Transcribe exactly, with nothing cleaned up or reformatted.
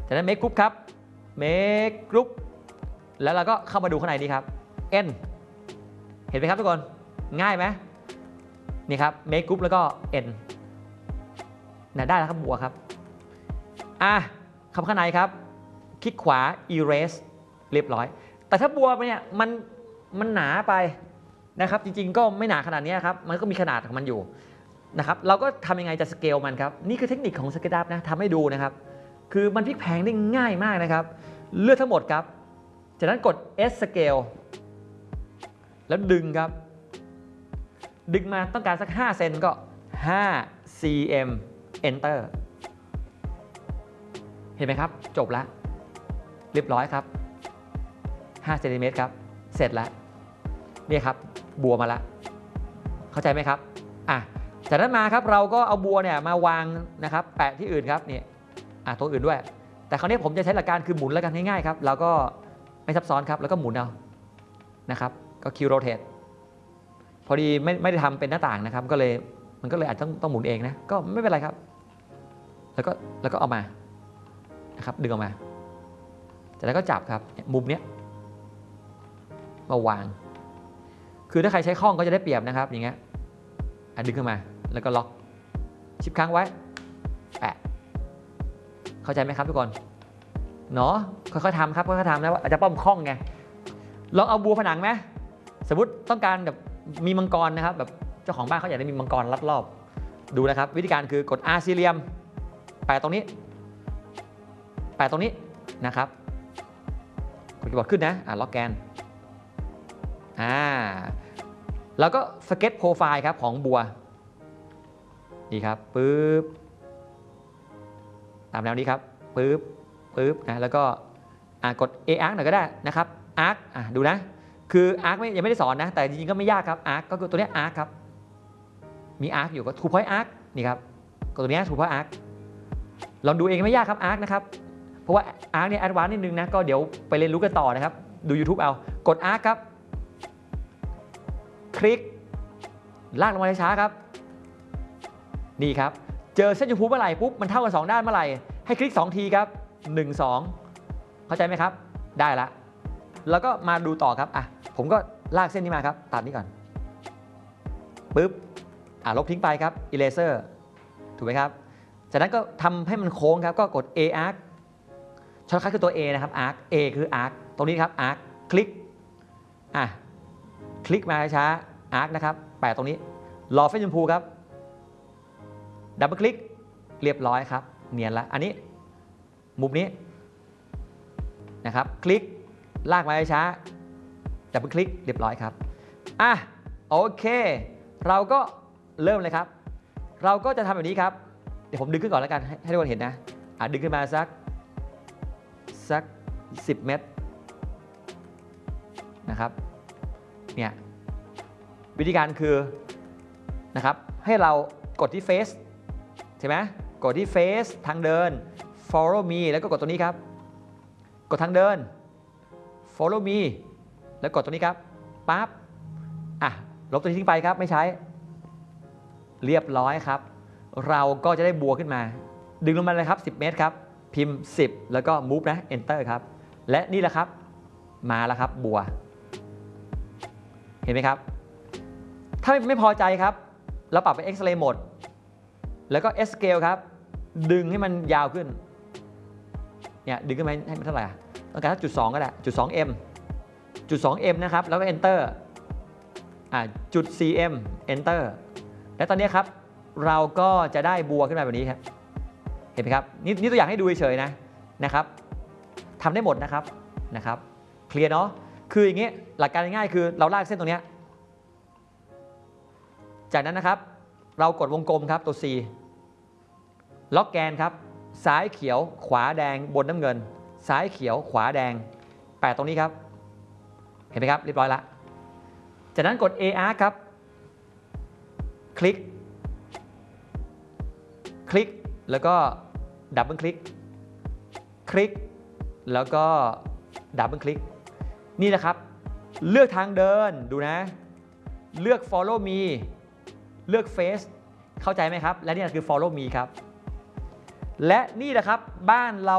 จากนั้น make group ครับ make group แล้วเราก็เข้ามาดูข้างในนี้ครับ n เห็นไหมครับทุกคนง่ายไหมนี่ครับ make group แล้วก็ n นะได้แล้วครับบัวครับอ่ะคำข้างในครับคลิกขวา erase เรียบร้อยแต่ถ้าบัวเนี่ยมันมันหนาไปนะครับจริงๆก็ไม่หนาขนาดนี้ครับมันก็มีขนาดของมันอยู่นะครับเราก็ทำยังไงจะสเกลมันครับนี่คือเทคนิคของ SketchUp นะทำให้ดูนะครับคือมันพลิกแพลงได้ง่ายมากนะครับเลือกทั้งหมดครับจากนั้นกด S scale แล้วดึงครับดึงมาต้องการสักห้าเซนก็ห้า ซี เอ็ม enter เห็นไหมครับจบแล้วเรียบร้อยครับห้าเซนติเมตรครับเสร็จแล้วนี่ครับบัวมาแล้วเข้าใจไหมครับอ่ะจากนั้นมาครับเราก็เอาบัวเนี่ยมาวางนะครับแปะที่อื่นครับนี่อ่ะตัวอื่นด้วยแต่คราวนี้ผมจะใช้หลักการคือหมุนแล้วกันง่ายๆครับเราก็ไม่ซับซ้อนครับแล้วก็หมุนเอานะครับก็คิวโรเทตพอดีไม่ไม่ได้ทำเป็นหน้าต่างนะครับก็เลยมันก็เลยอาจจะต้องต้องหมุนเองนะก็ไม่เป็นไรครับแล้วก็แล้วก็เอามานะครับดึงออกมาจากนั้นก็จับครับมุมเนี้ยมาวางคือถ้าใครใช้ข้องก็จะได้เปรียบนะครับอย่างเงี้ยดึงขึ้นมาแล้วก็ล็อกชิปค้างไว้แปะเข้าใจไหมครับทุกคนเนาะค่อยๆทำครับค่อยๆทำนะว่าอาจจะป้อมคล่องไงลองเอาบัวผนังไหมสมมติต้องการแบบมีมังกรนะครับแบบเจ้าของบ้านเขาอยากได้มีมังกรลัดรอบดูนะครับวิธีการคือกด R สี่เหลี่ยมแปะตรงนี้แปะตรงนี้นะครับกดคีย์บอร์ดขึ้นนะอ่าล็อกแกนอ่าแล้วก็สเก็ตโปรไฟล์ครับของบัวนี่ครับปึ๊บตามแนวนี้ครับปึ๊บปึ๊บนะแล้วก็อ่ากด A arc หน่อยก็ได้นะครับ arc อ่ะดูนะคือ arc ไม่ยังไม่ได้สอนนะแต่จริงๆก็ไม่ยากครับ arc ก็คือตัวนี้ arc ครับมี arc อยู่ก็ two point arc นี่ครับกดตัวนี้ two point arc ลองดูเองไม่ยากครับ arc นะครับเพราะว่า arc เนี่ย advanced นิดนึงนะก็เดี๋ยวไปเรียนรู้กันต่อนะครับดู YouTube เอากด arc ครับคลิกลากลงมาช้าครับนี่ครับเจอเส้นชมพูเมื่อไหร่ปุ๊บมันเท่ากันสองด้านเมื่อไหร่ให้คลิกสองทีครับหนึ่ง สองเข้าใจไหมครับได้ละแล้วก็มาดูต่อครับอ่ะผมก็ลากเส้นนี้มาครับตัดนี้ก่อนปุ๊บอ่ะลบทิ้งไปครับ eraser ถูกไหมครับจากนั้นก็ทำให้มันโค้งครับก็กด A arc ช็อตคัทคือตัว A นะครับ arc A คือ arc ตรงนี้ครับ arc คลิกอ่ะคลิกมาช้า arc นะครับแปะตรงนี้รอเส้นชมพูครับดับเบิลคลิกเรียบร้อยครับเนียนละอันนี้มุมนี้นะครับคลิกลากมาช้าดับเบิลคลิกเรียบร้อยครับอ่ะโอเคเราก็เริ่มเลยครับเราก็จะทำแบบนี้ครับเดี๋ยวผมดึงขึ้นก่อนแล้วกันให้ทุกคนเห็นนะอ่ะดึงขึ้นมาสักสักสิบเมตรนะครับเนี่ยวิธีการคือนะครับให้เรากดที่ Face ใช่ไหมกดที่ Face ทางเดิน Follow me แล้วก็กดตัวนี้ครับกดทางเดิน Follow me แล้วกดตัวนี้ครับปั๊บอ่ะลบตัวนี้ทิ้งไปครับไม่ใช้เรียบร้อยครับเราก็จะได้บัวขึ้นมาดึงลงมาเลยครับสิบเมตรครับพิมพ์สิบแล้วก็ move นะ enter ครับและนี่แหละครับมาแล้วครับบัวเห็นไหมครับถ้าไม่พอใจครับเราปรับไป X-ray mode แล้วก็ S scale ครับดึงให้มันยาวขึ้นเนี่ยดึงขึ้นมาให้มันเท่าไหร่ต้องการจุดสองก็ได้จุดสอง m จุดสอง m นะครับแล้วก็ enter อ่าจุดสี่ m enter และตอนนี้ครับเราก็จะได้บัวขึ้นมาแบบนี้ครับเห็นไหมครับนี่นี่ตัวอย่างให้ดูเฉยๆนะนะครับทำได้หมดนะครับนะครับเคลียร์เนาะคืออย่างนี้หลักการง่ายๆคือเราลากเส้นตรงนี้จากนั้นนะครับเรากดวงกลมครับตัว C ล็อกแกนครับซ้ายเขียวขวาแดงบนน้ำเงินซ้ายเขียวขวาแดงแปะตรงนี้ครับเห็นไหมครับเรียบร้อยละจากนั้นกด A arc ครับคลิกคลิกแล้วก็ดับเบิลคลิกคลิกแล้วก็ดับเบิลคลิกนี่นะครับเลือกทางเดินดูนะเลือก follow me เลือก face เข้าใจไหมครับและนี่คือ follow me ครับและนี่แหละครับบ้านเรา